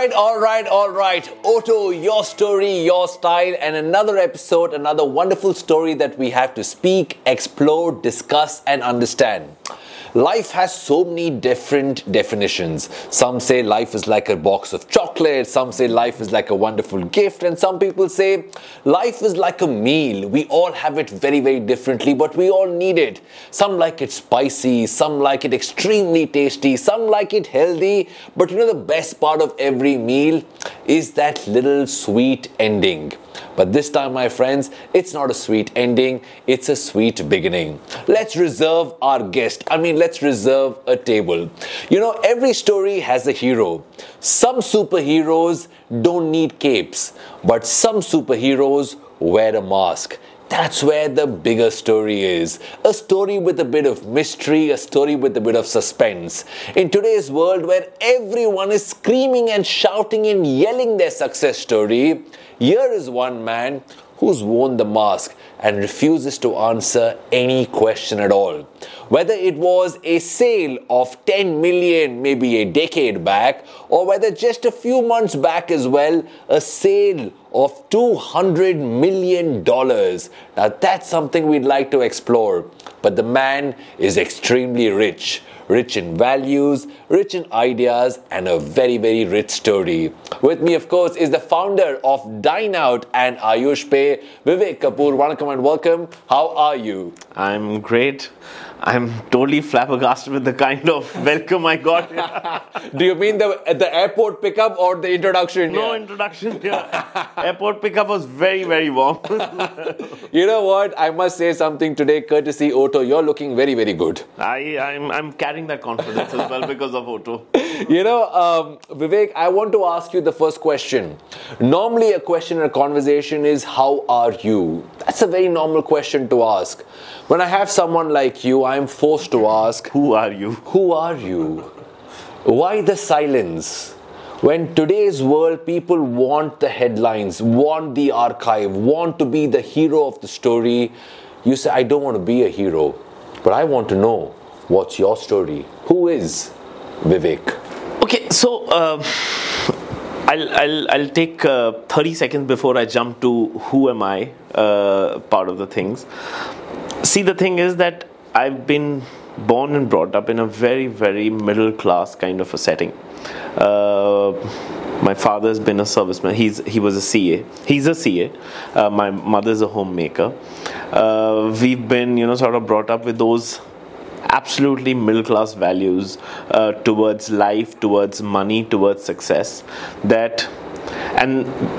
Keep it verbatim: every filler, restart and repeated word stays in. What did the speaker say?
right, all right, all right. Otto, your story, your style, and another episode, another wonderful story that we have to speak, explore, discuss, and understand. Life has so many different definitions. Some say life is like a box of chocolates, some say life is like a wonderful gift, and some people say life is like a meal. We all have it very, very differently, but we all need it. Some like it spicy, some like it extremely tasty, some like it healthy, but you know the best part of every meal is that little sweet ending. But this time, my friends, it's not a sweet ending, it's a sweet beginning. Let's reserve our guest. I mean, let's reserve a table. You know, every story has a hero. Some superheroes don't need capes, but some superheroes wear a mask. That's where the bigger story is. A story with a bit of mystery, a story with a bit of suspense. In today's world where everyone is screaming and shouting and yelling their success story, here is one man who's worn the mask and refuses to answer any question at all. Whether it was a sale of ten million maybe a decade back, or whether just a few months back as well, a sale of two hundred million dollars. Now that's something we'd like to explore. But the man is extremely rich. Rich in values, rich in ideas, and a very, very rich story. With me, of course, is the founder of Dine Out and Ayush Pay, Vivek Kapoor. Welcome and welcome. How are you? I'm great. I'm totally flabbergasted with the kind of welcome I got. Do you mean the at the airport pickup or the introduction? No here? introduction here. Airport pickup was very, very warm. You know what? I must say something today, courtesy Otto. You're looking very, very good. I, I'm, I'm carrying that confidence as well because of Otto. You know, um, Vivek, I want to ask you the first question. Normally, a question in a conversation is, how are you? That's a very normal question to ask. When I have someone like you, I'm forced to ask, who are you? Who are you? Why the silence? When today's world, people want the headlines, want the archive, want to be the hero of the story, you say, I don't want to be a hero, but I want to know, what's your story? Who is Vivek? Okay, so uh, I'll, I'll, I'll take uh, thirty seconds before I jump to who am I uh, part of the things. See, the thing is that I've been born and brought up in a very, very middle class kind of a setting. Uh, my father's been a serviceman. He's he was a C A. He's a C A. Uh, my mother's a homemaker. Uh, we've been, you know, sort of brought up with those absolutely middle class values uh, towards life, towards money, towards success. That and